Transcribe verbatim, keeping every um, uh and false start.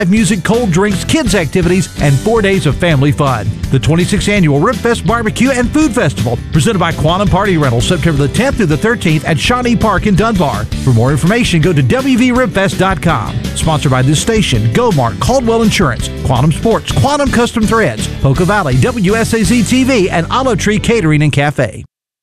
music, cold drinks, kids activities, and four days of family fun. The twenty-sixth Annual Ribfest Barbecue and Food Festival, presented by Quantum Party Rentals, September the tenth through the thirteenth at Shawnee Park in Dunbar. For more information, go to w v ribfest dot com. Sponsored by this station, GoMart, Caldwell Insurance, Quantum Sports, Quantum Custom Threads, Poca Valley, W S A Z T V, and Olive Tree Catering and Cafe.